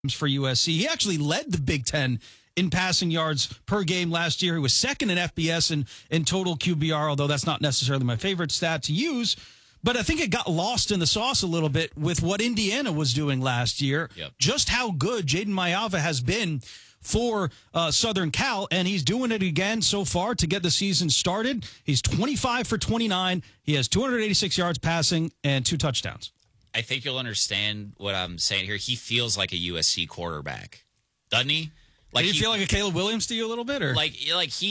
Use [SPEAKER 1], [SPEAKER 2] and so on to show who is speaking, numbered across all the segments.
[SPEAKER 1] for USC. He actually led the Big Ten in passing yards per game last year. He was second in FBS and in total QBR, although that's not necessarily my favorite stat to use. But I think it got lost in the sauce a little bit with what Indiana was doing last year.
[SPEAKER 2] Yep.
[SPEAKER 1] Just how good Jaden Mayava has been for Southern Cal, and he's doing it again so far to get the season started. He's 25 for 29. He has 286 yards passing and 2 touchdowns.
[SPEAKER 2] I think you'll understand what I'm saying here. He feels like a USC quarterback, doesn't he?
[SPEAKER 1] Like, do you feel like a Caleb Williams to you a little bit, or
[SPEAKER 2] like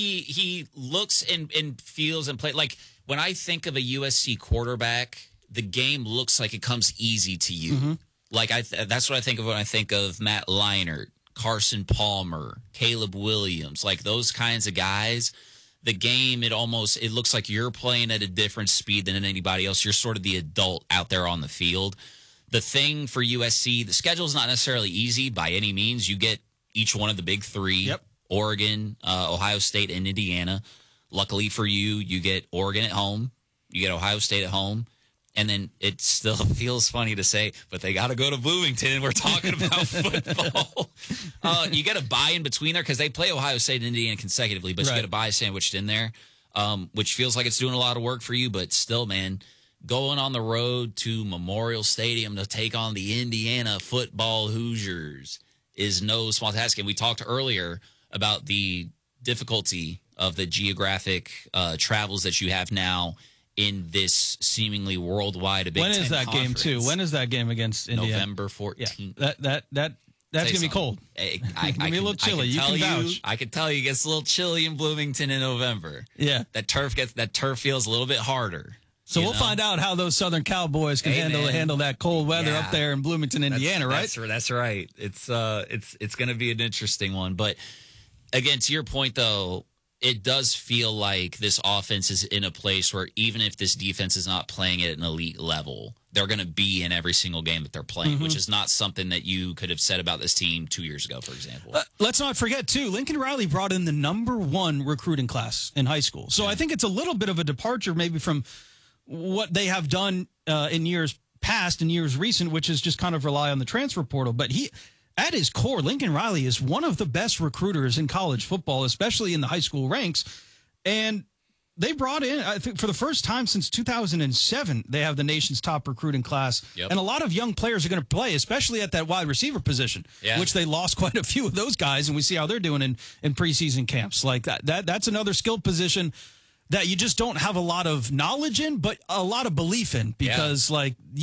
[SPEAKER 2] he looks and feels and play like when I think of a USC quarterback, the game looks like it comes easy to you.
[SPEAKER 1] Mm-hmm.
[SPEAKER 2] Like that's what I think of when I think of Matt Leinart, Carson Palmer, Caleb Williams, like those kinds of guys. The game, it looks like you're playing at a different speed than anybody else. You're sort of the adult out there on the field. The thing for USC, the schedule is not necessarily easy by any means. You get each one of the big 3,
[SPEAKER 1] yep.
[SPEAKER 2] Oregon, Ohio State, and Indiana. Luckily for you, you get Oregon at home. You get Ohio State at home. And then it still feels funny to say, but they got to go to Bloomington. We're talking about football. You get a bye in between there because they play Ohio State and Indiana consecutively, but you get a bye sandwiched in there, which feels like it's doing a lot of work for you. But still, man, going on the road to Memorial Stadium to take on the Indiana football Hoosiers is no small task. And we talked earlier about the difficulty of the geographic travels that you have now in this seemingly worldwide Big Ten
[SPEAKER 1] When is that
[SPEAKER 2] conference.
[SPEAKER 1] game, too? When is that game against Indiana?
[SPEAKER 2] November 14th.
[SPEAKER 1] Yeah. That's going to be cold.
[SPEAKER 2] It's
[SPEAKER 1] going to be a little chilly. You can vouch.
[SPEAKER 2] I can tell you it gets a little chilly in Bloomington in November.
[SPEAKER 1] Yeah.
[SPEAKER 2] That turf feels a little bit harder.
[SPEAKER 1] So we'll find out how those Southern Cowboys can handle that cold weather up there in Bloomington, Indiana, right?
[SPEAKER 2] That's right. It's going to be an interesting one. But again, to your point, though, it does feel like this offense is in a place where even if this defense is not playing at an elite level, they're going to be in every single game that they're playing, which is not something that you could have said about this team 2 years ago, for example.
[SPEAKER 1] Let's not forget, too, Lincoln Riley brought in the #1 recruiting class in high school. So I think it's a little bit of a departure maybe from what they have done in years past and years recent, which is just kind of rely on the transfer portal. But at his core, Lincoln Riley is one of the best recruiters in college football, especially in the high school ranks. And they brought in, I think for the first time since 2007, they have the nation's top recruiting class.
[SPEAKER 2] Yep.
[SPEAKER 1] And a lot of young players are going to play, especially at that wide receiver position, which they lost quite a few of those guys. And we see how they're doing in preseason camps. Like that's another skilled position that you just don't have a lot of knowledge in, but a lot of belief in because,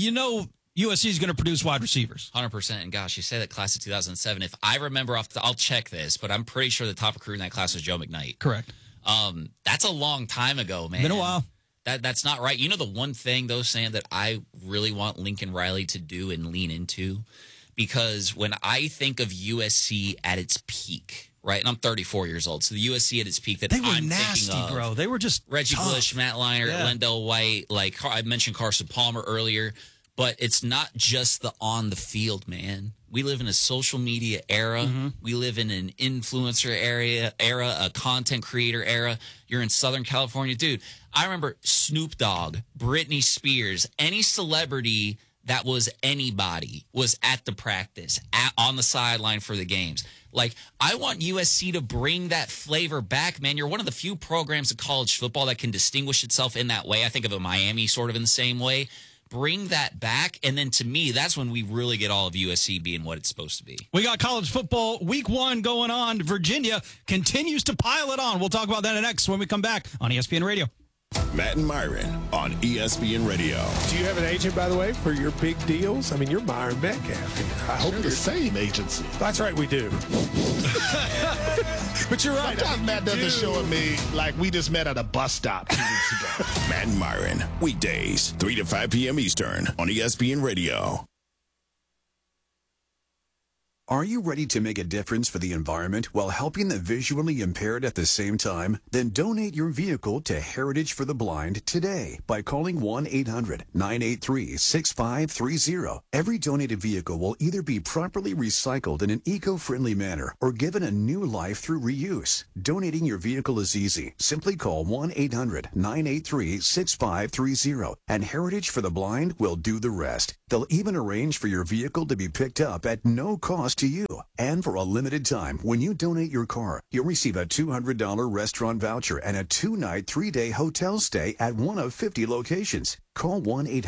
[SPEAKER 1] USC is going to produce wide receivers.
[SPEAKER 2] 100%. And gosh, you say that class of 2007. If I remember I'll check this, but I'm pretty sure the top recruit in that class was Joe McKnight.
[SPEAKER 1] Correct.
[SPEAKER 2] That's a long time ago, man.
[SPEAKER 1] Been a while.
[SPEAKER 2] That's not right. You know, the one thing, though, Sam, that I really want Lincoln Riley to do and lean into, because when I think of USC at its peak, right, and I'm 34 years old, so the USC at its peak that
[SPEAKER 1] they were
[SPEAKER 2] I'm
[SPEAKER 1] nasty,
[SPEAKER 2] thinking of,
[SPEAKER 1] bro. They were just
[SPEAKER 2] Reggie
[SPEAKER 1] tough.
[SPEAKER 2] Bush, Matt Leinart, Lendell White, like I mentioned Carson Palmer earlier. But it's not just the on the field, man. We live in a social media era. Mm-hmm. We live in an influencer era, a content creator era. You're in Southern California. Dude, I remember Snoop Dogg, Britney Spears, any celebrity that was anybody was at the practice, on the sideline for the games. Like, I want USC to bring that flavor back, man. You're one of the few programs in college football that can distinguish itself in that way. I think of Miami sort of in the same way. Bring that back, and then to me, that's when we really get all of USC being what it's supposed to be.
[SPEAKER 1] We got college football week 1 going on. Virginia continues to pile it on. We'll talk about that next when we come back on ESPN Radio.
[SPEAKER 3] Matt and Myron on ESPN Radio.
[SPEAKER 4] Do you have an agent, by the way, for your big deals? I mean, you're Myron Metcalf here. I hope
[SPEAKER 5] the same agency.
[SPEAKER 4] That's right, we do. But you're right.
[SPEAKER 5] Sometimes Matt doesn't show me like we just met at a bus stop 2 weeks ago.
[SPEAKER 3] Matt and Myron, weekdays, 3 to 5 p.m. Eastern on ESPN Radio.
[SPEAKER 6] Are you ready to make a difference for the environment while helping the visually impaired at the same time? Then donate your vehicle to Heritage for the Blind today by calling 1-800-983-6530. Every donated vehicle will either be properly recycled in an eco-friendly manner or given a new life through reuse. Donating your vehicle is easy. Simply call 1-800-983-6530 and Heritage for the Blind will do the rest. They'll even arrange for your vehicle to be picked up at no cost to you. And for a limited time, when you donate your car, you'll receive a $200 restaurant voucher and a 2-night, 3-day hotel stay at one of 50 locations. Call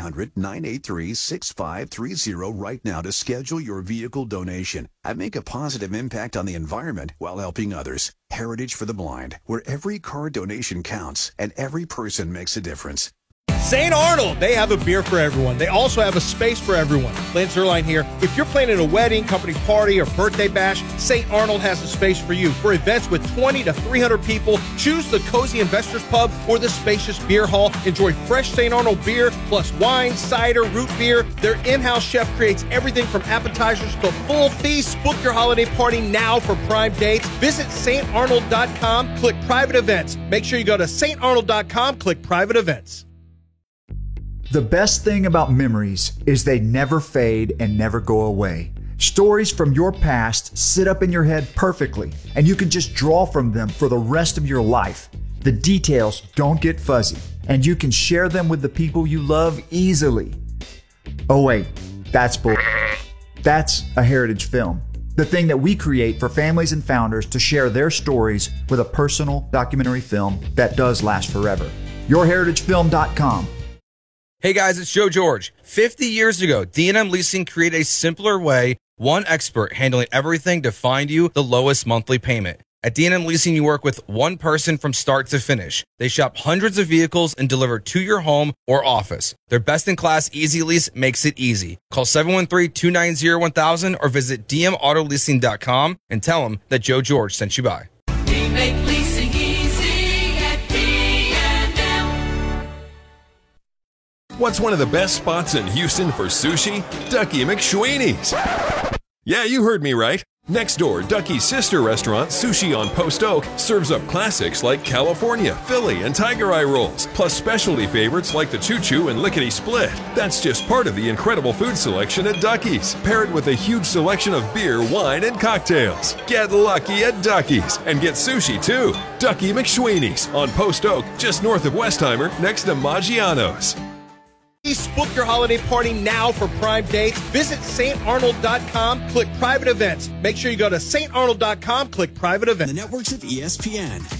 [SPEAKER 6] 1-800-983-6530 right now to schedule your vehicle donation and make a positive impact on the environment while helping others. Heritage for the Blind, where every car donation counts and every person makes a difference.
[SPEAKER 7] St. Arnold, they have a beer for everyone. They also have a space for everyone. Lance Zerline here. If you're planning a wedding, company party, or birthday bash, St. Arnold has a space for you. For events with 20 to 300 people, choose the Cozy Investors Pub or the spacious beer hall. Enjoy fresh St. Arnold beer, plus wine, cider, root beer. Their in-house chef creates everything from appetizers to full feasts. Book your holiday party now for prime dates. Visit StArnold.com, click private events. Make sure you go to StArnold.com, click private events.
[SPEAKER 8] The best thing about memories is they never fade and never go away. Stories from your past sit up in your head perfectly, and you can just draw from them for the rest of your life. The details don't get fuzzy, and you can share them with the people you love easily. Oh wait, that's bull. That's a heritage film. The thing that we create for families and founders to share their stories with a personal documentary film that does last forever. YourHeritageFilm.com.
[SPEAKER 9] Hey guys, it's Joe George. 50 years ago, D&M Leasing created a simpler way, one expert handling everything to find you the lowest monthly payment. At D&M Leasing, you work with one person from start to finish. They shop hundreds of vehicles and deliver to your home or office. Their best-in-class Easy Lease makes it easy. Call 713-290-1000 or visit dmautoleasing.com and tell them that Joe George sent you by.
[SPEAKER 10] We make leasing easy at D&M.
[SPEAKER 11] What's one of the best spots in Houston for sushi? Ducky McSweeney's. Yeah, you heard me right. Next door, Ducky's sister restaurant, Sushi on Post Oak, serves up classics like California, Philly, and Tiger Eye rolls, plus specialty favorites like the Choo Choo and Lickety Split. That's just part of the incredible food selection at Ducky's, paired with a huge selection of beer, wine, and cocktails. Get lucky at Ducky's and get sushi too. Ducky McSweeney's on Post Oak, just north of Westheimer, next to Maggiano's.
[SPEAKER 7] Book your holiday party now for prime dates. Visit StArnold.com, click private events. Make sure you go to StArnold.com, click private events.
[SPEAKER 12] The networks of ESPN.